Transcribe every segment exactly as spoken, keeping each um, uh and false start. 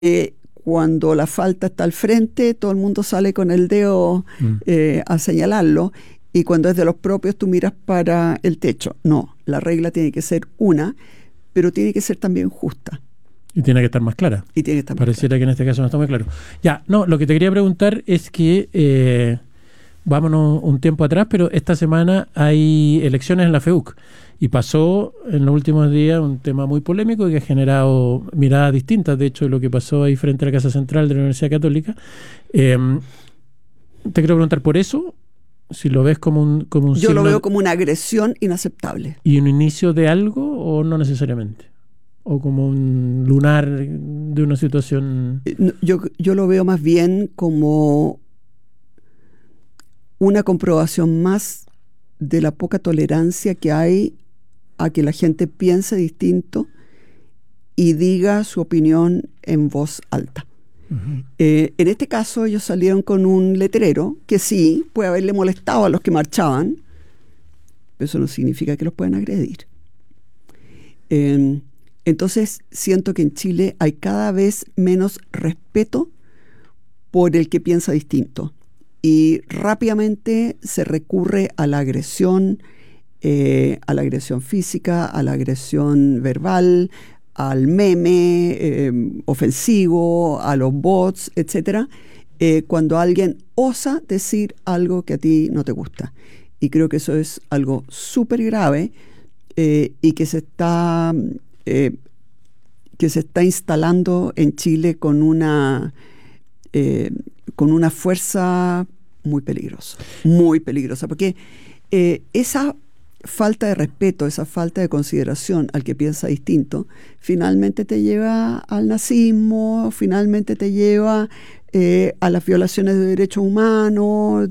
eh, cuando la falta está al frente, todo el mundo sale con el dedo mm. eh, a señalarlo, y cuando es de los propios tú miras para el techo. No, la regla tiene que ser una, pero tiene que ser también justa. Y tiene que estar más clara. Y tiene que estar más Pareciera clara. que en este caso no está muy claro. Ya, no, lo que te quería preguntar es que, eh, vámonos un tiempo atrás, pero esta semana hay elecciones en la FEUC. Y pasó en los últimos días un tema muy polémico que ha generado miradas distintas, de hecho, de lo que pasó ahí frente a la Casa Central de la Universidad Católica. Eh, te quiero preguntar por eso, si lo ves como un, como un Yo signo lo veo como una agresión inaceptable. ¿Y un inicio de algo o no necesariamente? ¿O como un lunar de una situación? Yo, yo lo veo más bien como una comprobación más de la poca tolerancia que hay a que la gente piense distinto y diga su opinión en voz alta. Uh-huh. Eh, en este caso ellos salieron con un letrero que sí puede haberle molestado a los que marchaban, pero eso no significa que los puedan agredir. Eh, entonces siento que en Chile hay cada vez menos respeto por el que piensa distinto y rápidamente se recurre a la agresión, eh, a la agresión física, a la agresión verbal, al meme eh, ofensivo, a los bots, etcétera, eh, cuando alguien osa decir algo que a ti no te gusta. Y creo que eso es algo súper grave eh, y que se está eh, que se está instalando en Chile con una eh, con una fuerza muy peligrosa, muy peligrosa, porque eh, esa falta de respeto, esa falta de consideración al que piensa distinto, finalmente te lleva al nazismo, finalmente te lleva eh, a las violaciones de derechos humanos.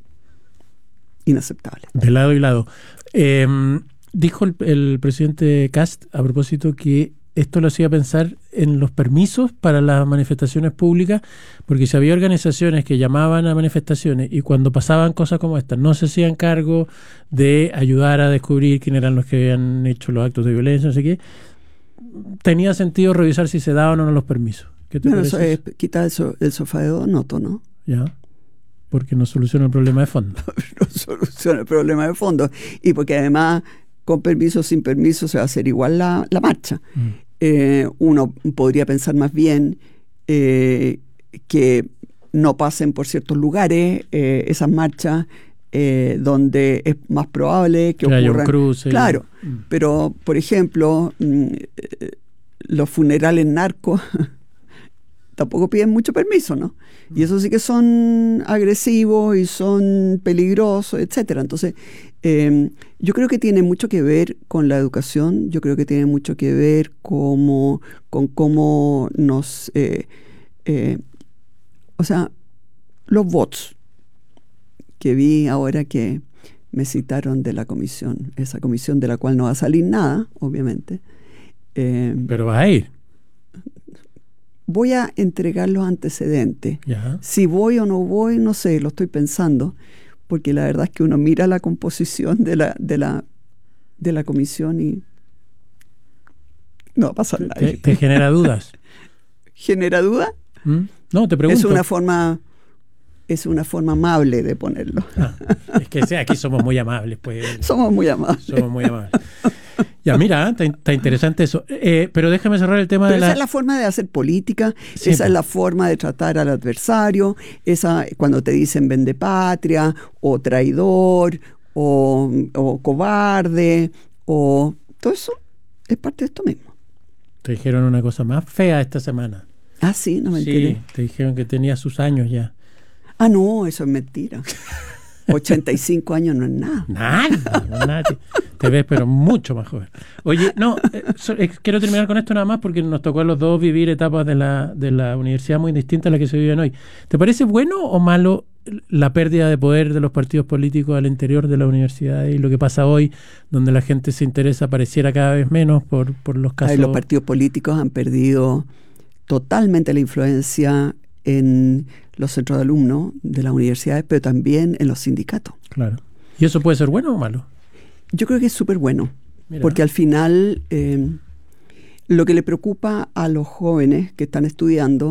Inaceptable. De lado y lado. Eh, dijo el, el presidente Kast, a propósito, que esto lo hacía pensar en los permisos para las manifestaciones públicas, porque si había organizaciones que llamaban a manifestaciones y cuando pasaban cosas como estas no se hacían cargo de ayudar a descubrir quién eran los que habían hecho los actos de violencia, no sé qué, tenía sentido revisar si se daban o no los permisos. ¿Qué te bueno, parece? Eso es quitar el, so, el sofá de Donoto, ¿no? Ya, porque no soluciona el problema de fondo. No soluciona el problema de fondo. Y porque además, con permiso o sin permiso, se va a hacer igual la, la marcha. Mm. Eh, uno podría pensar más bien eh, que no pasen por ciertos lugares eh, esas marchas eh, donde es más probable que, que ocurran. Haya un cruce. Claro, mm. pero por ejemplo, mm, eh, los funerales narcos tampoco piden mucho permiso, ¿no? Mm. Y eso sí que son agresivos y son peligrosos, etcétera. Entonces, eh, yo creo que tiene mucho que ver con la educación, yo creo que tiene mucho que ver como, con cómo nos... Eh, eh, o sea, los bots que vi ahora que me citaron de la comisión, esa comisión de la cual no va a salir nada, obviamente. Eh, Pero va a ir. Voy a entregar los antecedentes. Ya. Si voy o no voy, no sé, lo estoy pensando, porque la verdad es que uno mira la composición de la, de la, de la comisión y no va a pasar nada. ¿Te, te genera dudas? ¿Genera duda? ¿Mm? No, te pregunto. Es una forma, es una forma amable de ponerlo. Ah, es que sea, aquí somos muy amables, pues. Somos muy amables. Somos muy amables. Ya, mira, está, está interesante eso. Eh, pero déjame cerrar el tema pero de la... esa es la forma de hacer política, sí, esa pues. es la forma de tratar al adversario, esa cuando te dicen vendepatria, o traidor, o, o cobarde, o todo eso es parte de esto mismo. Te dijeron una cosa más fea esta semana. Ah, sí, no me enteré. Sí, te dijeron que tenía sus años ya. Ah, no, eso es mentira. ochenta y cinco años no es nada. Nada, no es nada. Te, te ves, pero mucho más joven. Oye, no, eh, so, eh, quiero terminar con esto nada más porque nos tocó a los dos vivir etapas de la, de la universidad muy distintas a las que se viven hoy. ¿Te parece bueno o malo la pérdida de poder de los partidos políticos al interior de la universidad y lo que pasa hoy, donde la gente se interesa, pareciera cada vez menos por, por los casos? Ay, los partidos políticos han perdido totalmente la influencia en los centros de alumnos de las universidades, pero también en los sindicatos. Claro. ¿Y eso puede ser bueno o malo? Yo creo que es súper bueno, Mira. Porque al final eh, Lo que le preocupa a los jóvenes que están estudiando